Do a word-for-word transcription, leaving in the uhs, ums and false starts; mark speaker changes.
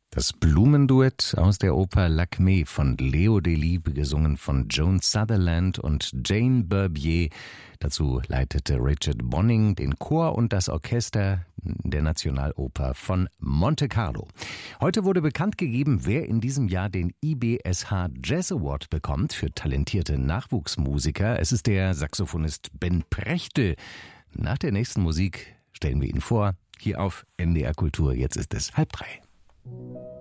Speaker 1: Das Blumenduett aus der Oper Lakmé von Leo Delibes, gesungen von Joan Sutherland und Jane Barbier. Dazu leitete Richard Bonning den Chor und das Orchester der Nationaloper von Monte Carlo. Heute wurde bekannt gegeben, wer in diesem Jahr den I B S H Jazz Award bekommt für talentierte Nachwuchsmusiker. Es ist der Saxophonist Ben Prechtl. Nach der nächsten Musik stellen wir ihn vor, hier auf N D R Kultur. Jetzt ist es halb drei.